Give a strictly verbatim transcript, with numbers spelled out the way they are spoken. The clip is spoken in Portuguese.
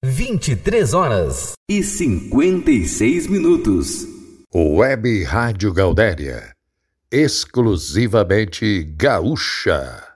vinte e três horas e cinquenta e seis minutos. Web Rádio Gaudéria, exclusivamente gaúcha.